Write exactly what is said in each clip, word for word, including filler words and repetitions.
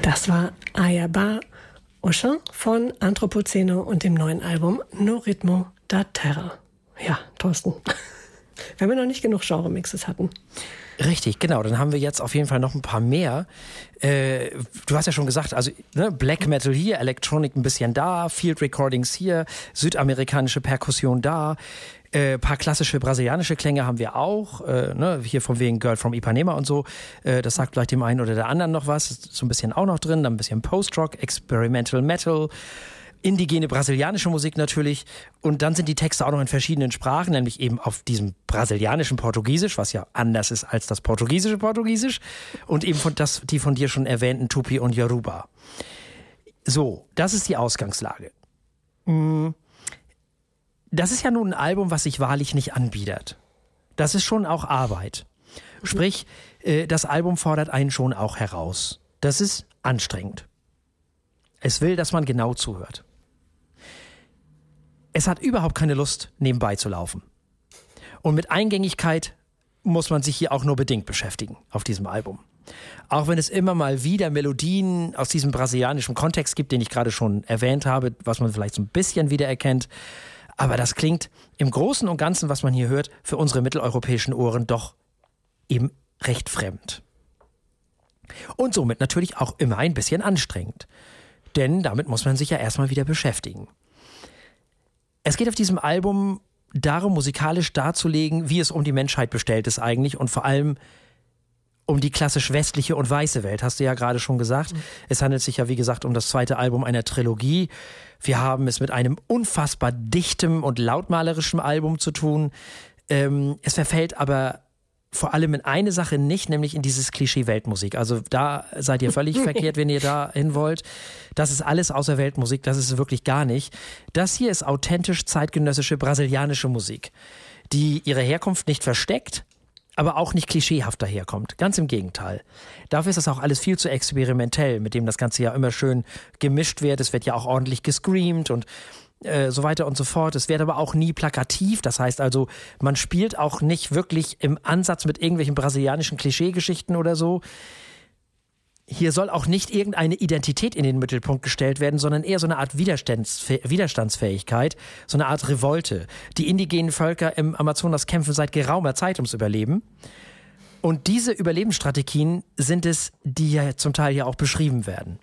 Das war Ayaba Ocean von Anthropoceno und dem neuen Album No Ritmo da Terra. Ja, Thorsten, wenn wir noch nicht genug Genre-Mixes hatten. Richtig, genau. Dann haben wir jetzt auf jeden Fall noch ein paar mehr. Äh, du hast ja schon gesagt, also ne, Black Metal hier, Electronic ein bisschen da, Field Recordings hier, südamerikanische Perkussion da, äh, paar klassische brasilianische Klänge haben wir auch, äh, ne, hier von wegen Girl from Ipanema und so. Äh, das sagt vielleicht dem einen oder der anderen noch was. Ist so ein bisschen auch noch drin, dann ein bisschen Post-Rock, Experimental Metal, indigene brasilianische Musik natürlich, und dann sind die Texte auch noch in verschiedenen Sprachen, nämlich eben auf diesem brasilianischen Portugiesisch, was ja anders ist als das portugiesische Portugiesisch, und eben von das, die von dir schon erwähnten Tupi und Yoruba. So, das ist die Ausgangslage. Das ist ja nun ein Album, was sich wahrlich nicht anbietet. Das ist schon auch Arbeit. Sprich, das Album fordert einen schon auch heraus. Das ist anstrengend. Es will, dass man genau zuhört. Es hat überhaupt keine Lust, nebenbei zu laufen. Und mit Eingängigkeit muss man sich hier auch nur bedingt beschäftigen auf diesem Album. Auch wenn es immer mal wieder Melodien aus diesem brasilianischen Kontext gibt, den ich gerade schon erwähnt habe, was man vielleicht so ein bisschen wiedererkennt. Aber das klingt im Großen und Ganzen, was man hier hört, für unsere mitteleuropäischen Ohren doch eben recht fremd. Und somit natürlich auch immer ein bisschen anstrengend. Denn damit muss man sich ja erstmal wieder beschäftigen. Es geht auf diesem Album darum, musikalisch darzulegen, wie es um die Menschheit bestellt ist eigentlich, und vor allem um die klassisch westliche und weiße Welt, hast du ja gerade schon gesagt. Mhm. Es handelt sich ja, wie gesagt, um das zweite Album einer Trilogie. Wir haben es mit einem unfassbar dichtem und lautmalerischen Album zu tun. Ähm, es verfällt aber vor allem in eine Sache nicht, nämlich in dieses Klischee Weltmusik. Also da seid ihr völlig verkehrt, wenn ihr da hin wollt. Das ist alles außer Weltmusik, das ist wirklich gar nicht. Das hier ist authentisch zeitgenössische brasilianische Musik, die ihre Herkunft nicht versteckt, aber auch nicht klischeehaft daherkommt. Ganz im Gegenteil. Dafür ist das auch alles viel zu experimentell, mit dem das Ganze ja immer schön gemischt wird. Es wird ja auch ordentlich gescreamt und äh, so weiter und so fort. Es wird aber auch nie plakativ. Das heißt also, man spielt auch nicht wirklich im Ansatz mit irgendwelchen brasilianischen Klischeegeschichten oder so. Hier soll auch nicht irgendeine Identität in den Mittelpunkt gestellt werden, sondern eher so eine Art Widerstandsfäh- Widerstandsfähigkeit, so eine Art Revolte. Die indigenen Völker im Amazonas kämpfen seit geraumer Zeit ums Überleben. Und diese Überlebensstrategien sind es, die ja zum Teil ja auch beschrieben werden.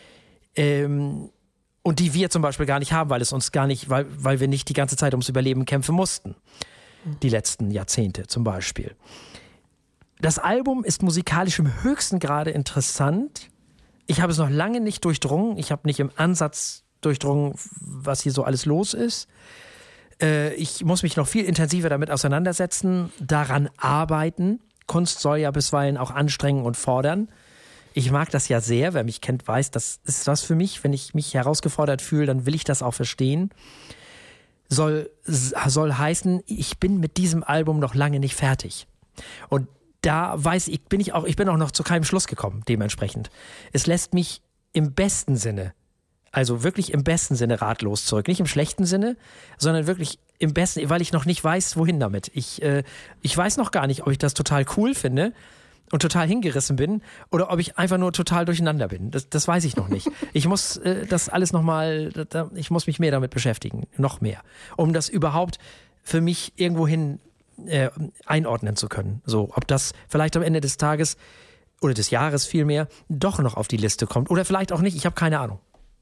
Ähm, und die wir zum Beispiel gar nicht haben, weil es uns gar nicht, weil, weil wir nicht die ganze Zeit ums Überleben kämpfen mussten. Die letzten Jahrzehnte zum Beispiel. Das Album ist musikalisch im höchsten Grade interessant. Ich habe es noch lange nicht durchdrungen. Ich habe nicht im Ansatz durchdrungen, was hier so alles los ist. Äh, ich muss mich noch viel intensiver damit auseinandersetzen, daran arbeiten. Kunst soll ja bisweilen auch anstrengen und fordern. Ich mag das ja sehr. Wer mich kennt, weiß, das ist was für mich. Wenn ich mich herausgefordert fühle, dann will ich das auch verstehen. Soll, soll heißen, ich bin mit diesem Album noch lange nicht fertig. Und da weiß ich, bin ich auch, ich bin auch noch zu keinem Schluss gekommen, dementsprechend. Es lässt mich im besten Sinne, also wirklich im besten Sinne ratlos zurück. Nicht im schlechten Sinne, sondern wirklich im besten, weil ich noch nicht weiß, wohin damit. Ich, äh, ich weiß noch gar nicht, ob ich das total cool finde und total hingerissen bin oder ob ich einfach nur total durcheinander bin. Das, das weiß ich noch nicht. Ich muss äh, das alles nochmal, da, ich muss mich mehr damit beschäftigen, noch mehr, um das überhaupt für mich irgendwohin Äh, einordnen zu können. So, ob das vielleicht am Ende des Tages oder des Jahres vielmehr doch noch auf die Liste kommt oder vielleicht auch nicht. Ich habe keine Ahnung.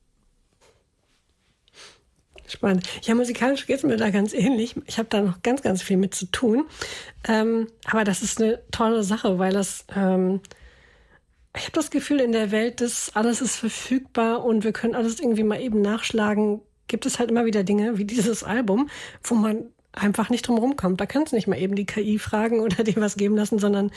Spannend. Ja, musikalisch geht es mir da ganz ähnlich. Ich habe da noch ganz, ganz viel mit zu tun. Ähm, aber das ist eine tolle Sache, weil das, ähm, ich habe das Gefühl, in der Welt, dass alles ist verfügbar und wir können alles irgendwie mal eben nachschlagen, gibt es halt immer wieder Dinge wie dieses Album, wo man einfach nicht drum rumkommt. Da kannst du nicht mal eben die K I fragen oder dir was geben lassen, sondern